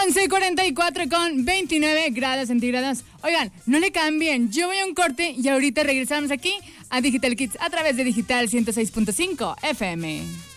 11:44 con 29 grados centígrados. Oigan, no le cambien, yo voy a un corte y ahorita regresamos aquí a Digital Kids a través de Digital 106.5 FM.